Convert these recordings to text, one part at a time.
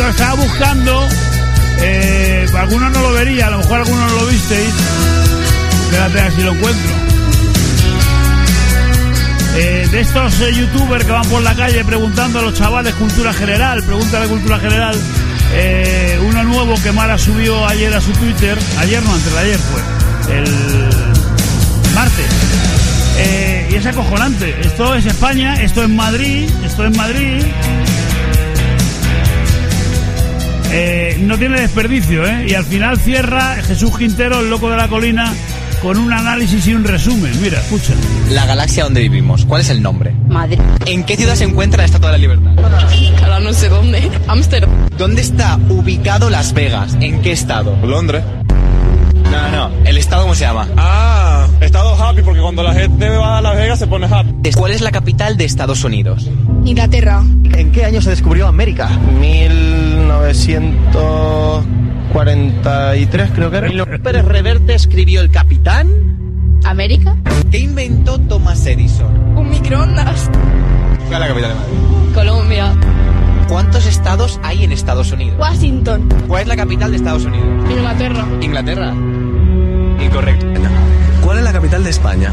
entonces estaba buscando, algunos no lo vería, a lo mejor algunos no lo visteis. Espérate a ver si lo encuentro. De estos youtubers que van por la calle preguntando a los chavales cultura general, pregunta de cultura general, uno nuevo que Mara subió ayer a su Twitter, ayer no, antes de ayer fue, el martes, y es acojonante. Esto es España, esto es Madrid, no tiene desperdicio, y al final cierra Jesús Quintero, el loco de la colina, con un análisis y un resumen. Mira, escucha. La galaxia donde vivimos, ¿cuál es el nombre? Madrid. ¿En qué ciudad se encuentra la Estatua de la Libertad? Ahora no sé dónde. Ámsterdam. ¿Dónde está ubicado Las Vegas? ¿En qué estado? Londres. No. ¿El estado cómo se llama? Estado happy, porque cuando la gente va a Las Vegas se pone happy. ¿Cuál es la capital de Estados Unidos? Inglaterra. ¿En qué año se descubrió América? 1943 creo que era. Pérez Reverte escribió El Capitán. ¿América? ¿Qué inventó Thomas Edison? Un microondas. ¿Cuál es la capital de Madrid? Colombia. ¿Cuántos estados hay en Estados Unidos? Washington. ¿Cuál es la capital de Estados Unidos? Inglaterra. ¿Inglaterra? Incorrecto. ¿Cuál es la capital de España?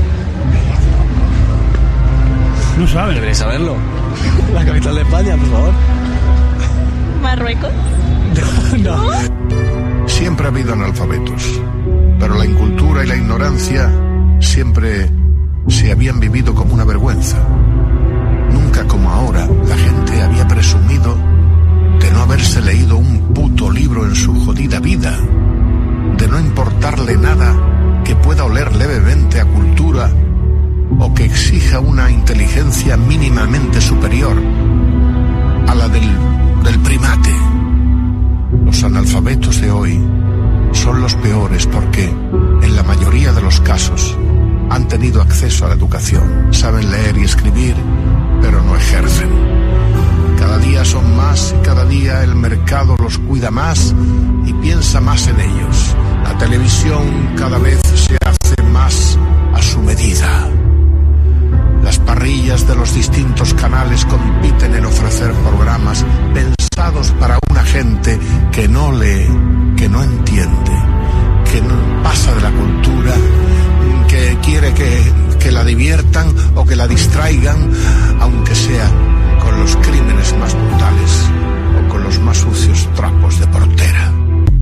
No sabe. Deberéis saberlo. La capital de España, por favor. Marruecos. No. Siempre ha habido analfabetos, pero la incultura y la ignorancia siempre se habían vivido como una vergüenza. Nunca como ahora la gente había presumido de no haberse leído un puto libro en su jodida vida, de no importarle nada que pueda oler levemente a cultura o que exija una inteligencia mínimamente superior a la del primate. Los analfabetos de hoy son los peores porque, en la mayoría de los casos, han tenido acceso a la educación, saben leer y escribir, pero no ejercen. Cada día son más y cada día el mercado los cuida más y piensa más en ellos. La televisión cada vez se hace más a su medida. Las parrillas de los distintos canales compiten en ofrecer programas pensados para una gente que no lee, que no entiende, que no pasa de la cultura, que quiere que la diviertan o que la distraigan, aunque sea con los crímenes más brutales o con los más sucios trapos de portera.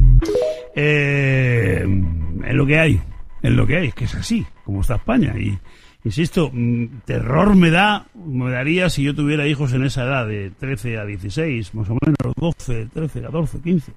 Es lo que hay, es que es así, como está España. Y insisto, terror me daría si yo tuviera hijos en esa edad, de 13 a 16, más o menos, 12, 13, 14, 15.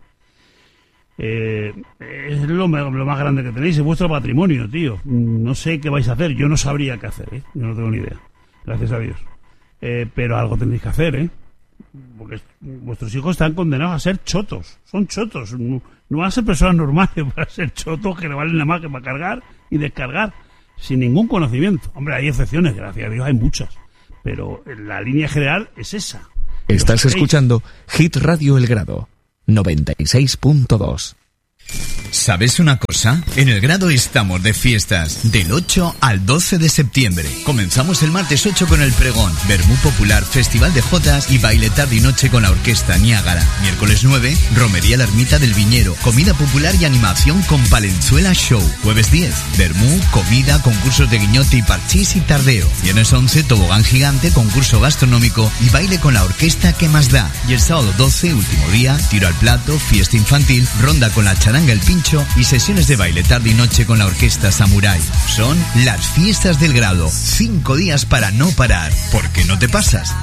Es lo más grande que tenéis, es vuestro patrimonio, tío. No sé qué vais a hacer, yo no sabría qué hacer, yo no tengo ni idea, gracias a Dios. Pero algo tenéis que hacer, porque vuestros hijos están condenados a ser chotos, son chotos, no van a ser personas normales, van a ser chotos que no valen nada más que para cargar y descargar, sin ningún conocimiento. Hombre, hay excepciones, gracias a Dios hay muchas, pero la línea general es esa. Estás escuchando Hit Radio El Grado 96.2. ¿Sabes una cosa? En El Grado estamos de fiestas, del 8 al 12 de septiembre. Comenzamos el martes 8 con el pregón, Vermú Popular, Festival de Jotas y baile tarde y noche con la Orquesta Niágara. Miércoles 9, Romería La Ermita del Viñero, comida popular y animación con Palenzuela Show. Jueves 10, Vermú, comida, concursos de guiñote y parchís y tardeo. Viernes 11, tobogán gigante, concurso gastronómico y baile con la orquesta Que Más Da. Y el sábado 12, último día, tiro al plato, fiesta infantil, ronda con la charanga El Pincho y sesiones de baile tarde y noche con la Orquesta Samurai. Son las fiestas del Grado. 5 días para no parar. ¿Por qué no te pasas?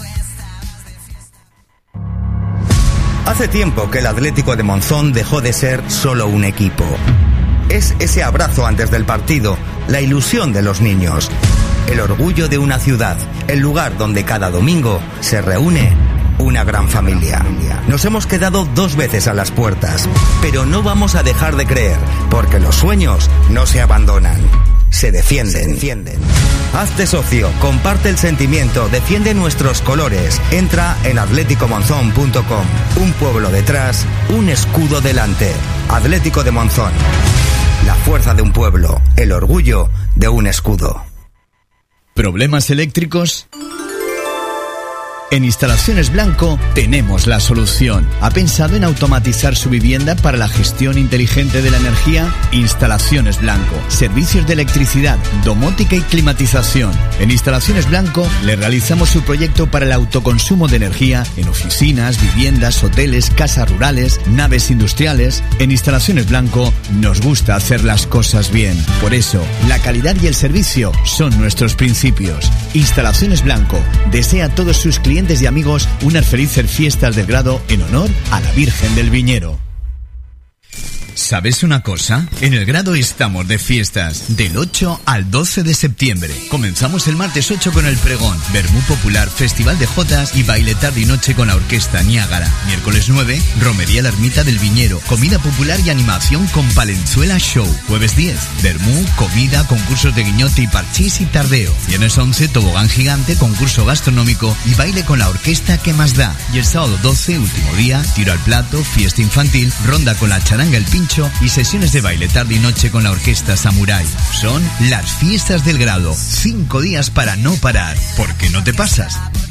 Hace tiempo que el Atlético de Monzón dejó de ser solo un equipo. Es ese abrazo antes del partido, la ilusión de los niños, el orgullo de una ciudad, el lugar donde cada domingo se reúne una gran familia. Nos hemos quedado 2 veces a las puertas, pero no vamos a dejar de creer, porque los sueños no se abandonan, se defienden. Hazte socio, comparte el sentimiento, defiende nuestros colores. Entra en atléticomonzón.com. Un pueblo detrás, un escudo delante. Atlético de Monzón. La fuerza de un pueblo, el orgullo de un escudo. ¿Problemas eléctricos? En Instalaciones Blanco tenemos la solución. ¿Ha pensado en automatizar su vivienda para la gestión inteligente de la energía? Instalaciones Blanco. Servicios de electricidad, domótica y climatización. En Instalaciones Blanco le realizamos su proyecto para el autoconsumo de energía en oficinas, viviendas, hoteles, casas rurales, naves industriales. En Instalaciones Blanco nos gusta hacer las cosas bien. Por eso, la calidad y el servicio son nuestros principios. Instalaciones Blanco desea a todos sus clientes y amigos unas felices fiestas del Grado en honor a la Virgen del Viñero. ¿Sabes una cosa? En el Grado estamos de fiestas, del 8 al 12 de septiembre. Comenzamos el martes 8 con el pregón, Vermú Popular, Festival de Jotas y baile tarde y noche con la Orquesta Niágara. Miércoles 9, Romería La Ermita del Viñero, comida popular y animación con Palenzuela Show. Jueves 10, Vermú, comida, concursos de guiñote y parchís y tardeo. Viernes 11, tobogán gigante, concurso gastronómico y baile con la Orquesta Que Más Da. Y el sábado 12, último día, tiro al plato, fiesta infantil, ronda con la charanga El Pincho y sesiones de baile tarde y noche con la Orquesta Samurai. Son las fiestas del Grado. 5 días para no parar. ¿Por qué no te pasas?